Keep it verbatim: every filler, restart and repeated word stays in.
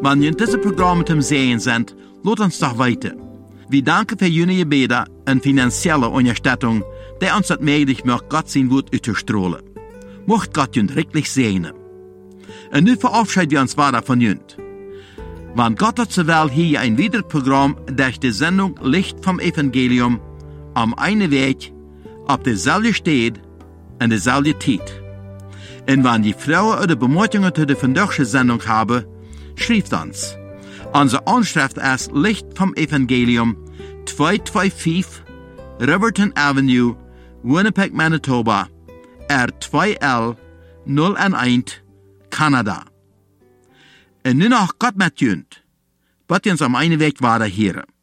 Wenn ihr dieses Programm mit dem Sehen sind, lasst uns doch weiter. Wir danken für Ihre Gebete und finanzielle Unterstützung, die uns das möglich macht, Gott sein Wort auszustrahlen. Mocht Gott uns richtig segnen. Und nun verabschieden wir uns weiter von Ihnen. Wenn Gott hat zur Welt hier ein weiteres Programm durch die Sendung Licht vom Evangelium am einen Weg, auf derselben Stelle und derselben Zeit. Und wenn die Frauen oder Bemerkungen zu der vandaagse Sendung haben, schreibt uns. Unsere Anschrift ist Licht vom Evangelium, zweihunderfünfundzweißig Riverton Avenue, Winnipeg, Manitoba, R zwei L null eins, Kanada. Und nun noch Gott mit Jünd. Bitte uns am einen Weg weiter hier.